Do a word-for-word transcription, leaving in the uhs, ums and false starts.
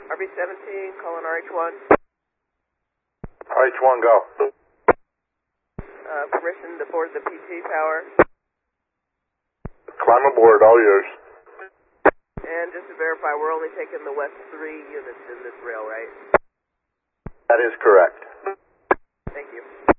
R B seventeen, calling R H one. R H one, go. Uh, permission to board the P T tower. Climb aboard, all yours. And just to verify, we're only taking the West three units in this rail, right? That is correct. Thank you.